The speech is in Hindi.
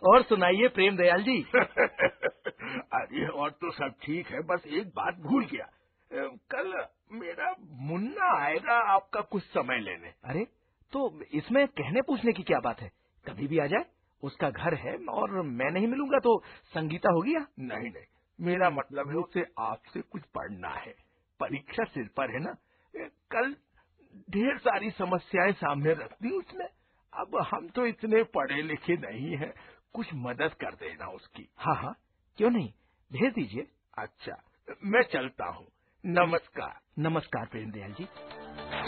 और सुनाइए प्रेम दयाल जी। अरे और तो सब ठीक है, बस एक बात भूल गया। कल मेरा मुन्ना आएगा आपका कुछ समय लेने। अरे तो इसमें कहने पूछने की क्या बात है, कभी भी आ जाए, उसका घर है और मैं नहीं मिलूंगा तो संगीता होगी या? नहीं नहीं, मेरा मतलब है उसे आपसे कुछ पढ़ना है, परीक्षा सिर पर है ना। कल ढेर सारी समस्याएं सामने रख दी उसने। अब हम तो इतने पढ़े लिखे नहीं हैं, कुछ मदद कर देना उसकी। हाँ हाँ, क्यों नहीं, भेज दीजिए। अच्छा, मैं चलता हूँ। नमस्कार। नमस्कार प्रेम दयाल जी।